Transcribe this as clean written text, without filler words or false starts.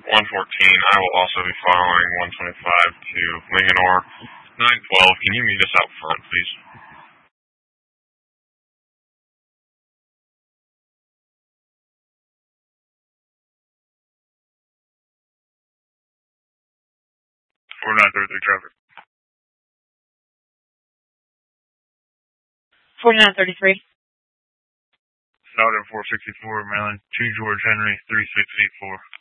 114, I will also be following 125 to Linganore. 912, can you meet us out front, please? For 933 traffic. 4933. Southern 464, Maryland, 2 George Henry, 3684.